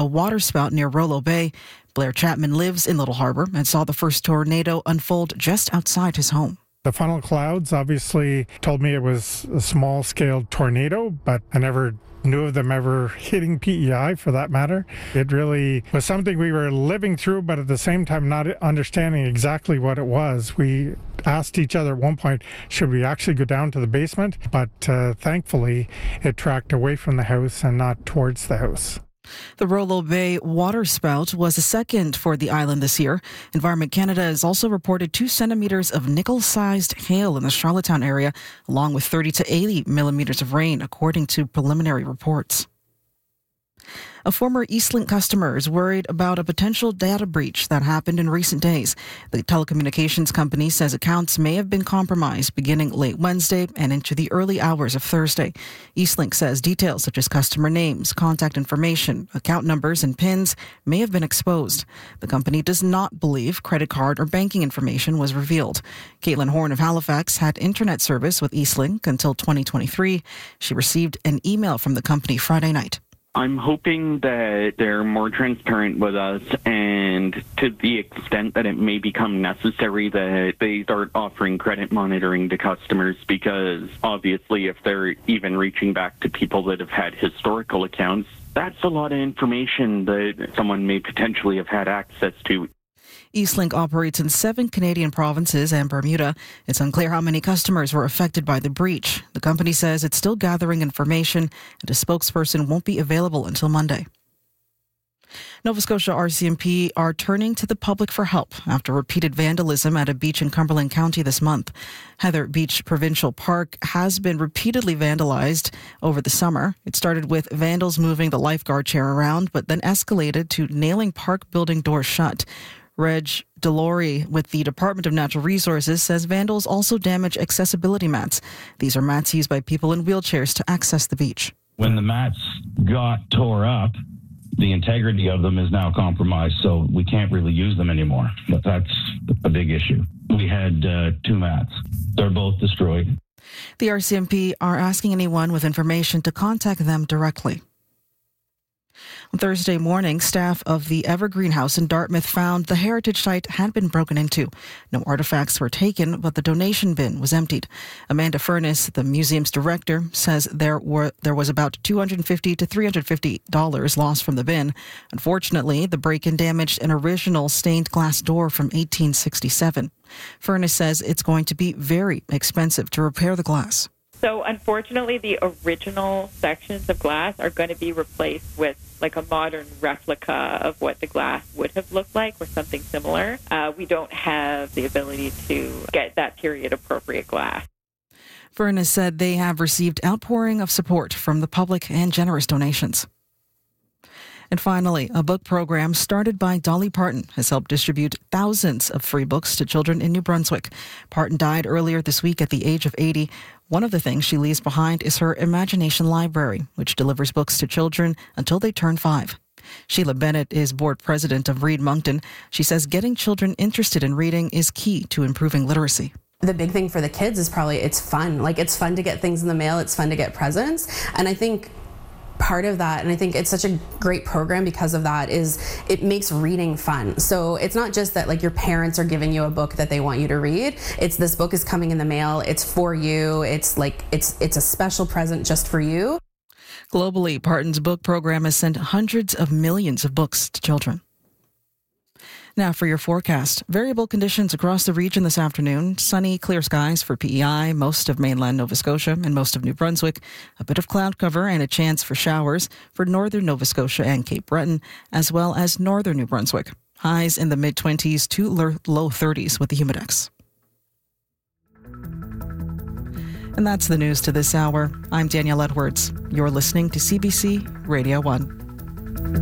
a waterspout near Rollo Bay. Blair Chapman lives in Little Harbour and saw the first tornado unfold just outside his home. The funnel clouds obviously told me it was a small-scale tornado, but I never knew of them ever hitting PEI for that matter. It really was something we were living through, but at the same time not understanding exactly what it was. We asked each other at one point, should we actually go down to the basement? But thankfully, it tracked away from the house and not towards the house. The Rollo Bay waterspout was the second for the island this year. Environment Canada has also reported 2 centimeters of nickel-sized hail in the Charlottetown area, along with 30 to 80 millimeters of rain, according to preliminary reports. A former Eastlink customer is worried about a potential data breach that happened in recent days. The telecommunications company says accounts may have been compromised beginning late Wednesday and into the early hours of Thursday. Eastlink says details such as customer names, contact information, account numbers, and PINs may have been exposed. The company does not believe credit card or banking information was revealed. Caitlin Horn of Halifax had internet service with Eastlink until 2023. She received an email from the company Friday night. I'm hoping that they're more transparent with us, and to the extent that it may become necessary that they start offering credit monitoring to customers, because obviously if they're even reaching back to people that have had historical accounts, that's a lot of information that someone may potentially have had access to. Eastlink operates in 7 Canadian provinces and Bermuda. It's unclear how many customers were affected by the breach. The company says it's still gathering information, and a spokesperson won't be available until Monday. Nova Scotia RCMP are turning to the public for help after repeated vandalism at a beach in Cumberland County this month. Heather Beach Provincial Park has been repeatedly vandalized over the summer. It started with vandals moving the lifeguard chair around, but then escalated to nailing park building doors shut. Reg Delory with the Department of Natural Resources says vandals also damage accessibility mats. These are mats used by people in wheelchairs to access the beach. When the mats got tore up, the integrity of them is now compromised, so we can't really use them anymore. But that's a big issue. We had 2 mats. They're both destroyed. The RCMP are asking anyone with information to contact them directly. On Thursday morning, staff of the Evergreen House in Dartmouth found the heritage site had been broken into. No artifacts were taken, but the donation bin was emptied. Amanda Furness, the museum's director, says there was about $250 to $350 lost from the bin. Unfortunately, the break-in damaged an original stained glass door from 1867. Furness says it's going to be very expensive to repair the glass. So unfortunately, the original sections of glass are going to be replaced with like a modern replica of what the glass would have looked like or something similar. We don't have the ability to get that period appropriate glass. Furness said they have received outpouring of support from the public and generous donations. And finally, a book program started by Dolly Parton has helped distribute thousands of free books to children in New Brunswick. Parton died earlier this week at the age of 80. One of the things she leaves behind is her Imagination Library, which delivers books to children until they turn 5. Sheila Bennett is board president of Read Moncton. She says getting children interested in reading is key to improving literacy. The big thing for the kids is probably it's fun. Like, it's fun to get things in the mail. It's fun to get presents. And I think part of that, and I think it's such a great program because of that, is it makes reading fun. So it's not just that like your parents are giving you a book that they want you to read. It's this book is coming in the mail. It's for you. It's like it's a special present just for you. Globally, Parton's book program has sent hundreds of millions of books to children. Now for your forecast. Variable conditions across the region this afternoon. Sunny, clear skies for PEI, most of mainland Nova Scotia and most of New Brunswick. A bit of cloud cover and a chance for showers for northern Nova Scotia and Cape Breton, as well as northern New Brunswick. Highs in the mid-20s to low 30s with the humidex. And that's the news to this hour. I'm Danielle Edwards. You're listening to CBC Radio 1.